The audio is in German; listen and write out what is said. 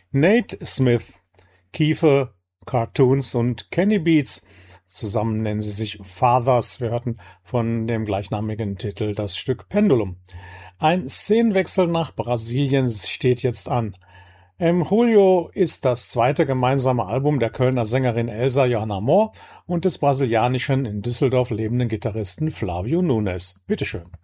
Nate Smith, Kiefer Cartoons und Kenny Beats. Zusammen nennen sie sich Fathers. Wir hörten von dem gleichnamigen Titel das Stück Pendulum. Ein Szenenwechsel nach Brasilien steht jetzt an. Julio ist das zweite gemeinsame Album der Kölner Sängerin Elsa Johanna Mohr und des brasilianischen, in Düsseldorf lebenden Gitarristen Flavio Nunes. Bitteschön.